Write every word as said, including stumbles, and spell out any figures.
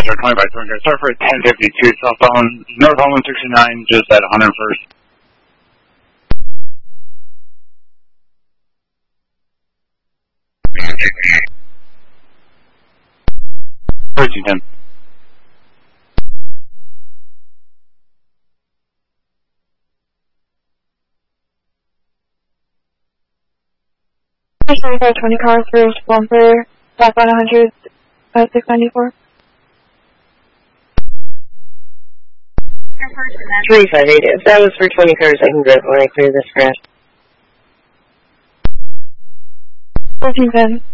Roger, twenty-five twenty. Sorry for ten fifty-two cell phone, North one sixty-nine, just at one hundred first. thirteen ten. twenty-five twenty car through bumper, southbound one hundred, uh, six ninety-four. three five eight. If that was for twenty cars, I can grab it when I clear this crash. fourteen ten.